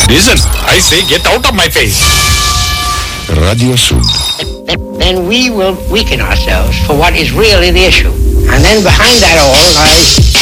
Listen, I say get out of my face. Radio Sud. Then we will weaken ourselves for what is really the issue. And then behind that all lies